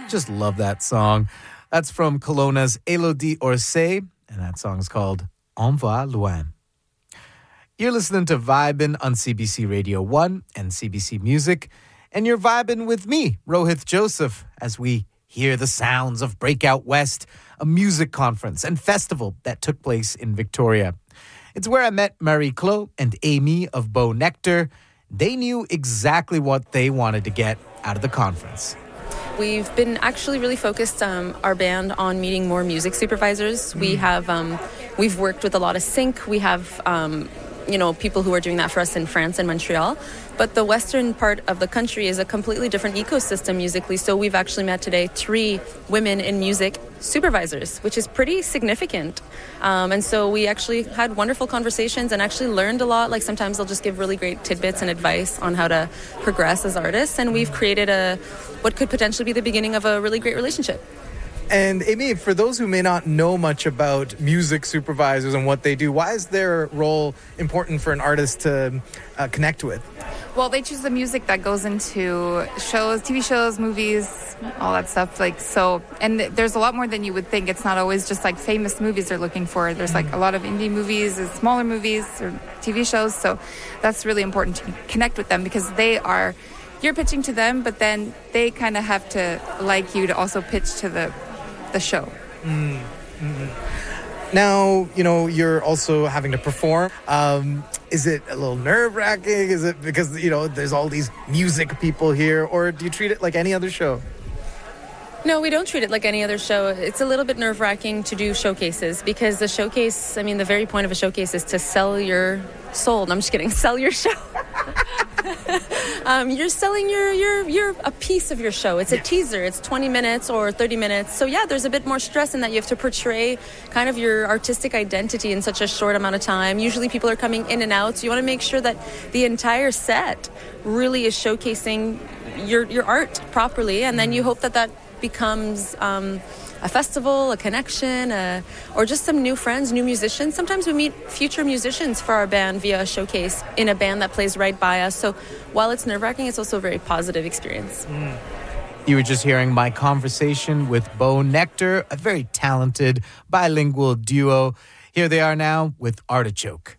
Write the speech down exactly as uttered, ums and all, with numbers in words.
Just love that song. That's from Kelowna's Elodie Orsay, and that song is called On va loin. You're listening to Vibin' on C B C Radio one and C B C Music, and you're vibing with me, Rohith Joseph, as we hear the sounds of Breakout West, a music conference and festival that took place in Victoria. It's where I met Marie-Claude and Amy of Beau Nectar. They knew exactly what they wanted to get out of the conference. We've been actually really focused, um, our band, on meeting more music supervisors. Mm. We have, um, we've worked with a lot of sync. We have, um, you know, people who are doing that for us in France and Montreal. But the western part of the country is a completely different ecosystem musically. So we've actually met today three women in music supervisors, which is pretty significant. Um, and so we actually had wonderful conversations and actually learned a lot. Like sometimes they'll just give really great tidbits and advice on how to progress as artists. And we've created a what could potentially be the beginning of a really great relationship. And Amy, for those who may not know much about music supervisors and what they do, why is their role important for an artist to uh, connect with? Well, they choose the music that goes into shows, T V shows, movies, all that stuff. Like so, and there's a lot more than you would think. It's not always just like famous movies they're looking for. There's like a lot of indie movies, and smaller movies, or T V shows. So that's really important to connect with them because they are, you're pitching to them, but then they kind of have to like you to also pitch to the the show. Mm-hmm. Now, you know, you're also having to perform. Um, is it a little nerve-wracking? Is it because, you know, there's all these music people here? Or do you treat it like any other show? No, we don't treat it like any other show. It's a little bit nerve-wracking to do showcases because the showcase, I mean, the very point of a showcase is to sell your soul. No, I'm just kidding. Sell your show. um, you're selling your, your, your, a piece of your show. It's a yeah. teaser. It's twenty minutes or thirty minutes. So yeah, there's a bit more stress in that you have to portray kind of your artistic identity in such a short amount of time. Usually people are coming in and out. So you want to make sure that the entire set really is showcasing your, your art properly. And then you hope that that becomes um, a festival, a connection, a, or just some new friends, new musicians. Sometimes we meet future musicians for our band via a showcase in a band that plays right by us. So while it's nerve-wracking, it's also a very positive experience. Mm. You were just hearing my conversation with Beau Nectar, a very talented bilingual duo. Here they are now with Artichoke.